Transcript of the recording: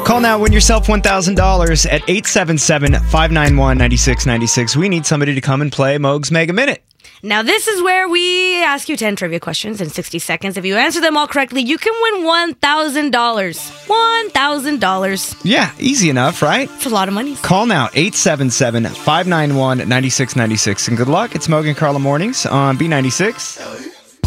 Call now, win yourself $1,000 at 877-591-9696. We need somebody to come and play Moog's Mega Minute. Now, this is where we ask you 10 trivia questions in 60 seconds. If you answer them all correctly, you can win $1,000. $1,000. Yeah, easy enough, right? It's a lot of money. Call now, 877-591-9696. And good luck. It's Moog and Carla Mornings on B96.